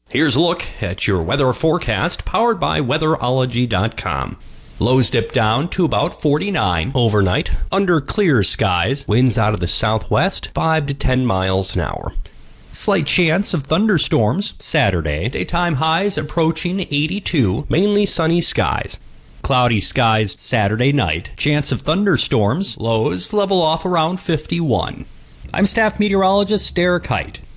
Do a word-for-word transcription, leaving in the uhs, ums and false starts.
Here's a look at your weather forecast powered by weatherology dot com. Lows dip down to about forty-nine overnight under clear skies. Winds out of the southwest, five to ten miles an hour. Slight chance of thunderstorms Saturday. Daytime highs approaching eighty-two, mainly sunny skies. Cloudy skies Saturday night. Chance of thunderstorms. Lows level off around fifty-one. I'm staff meteorologist Derek Height.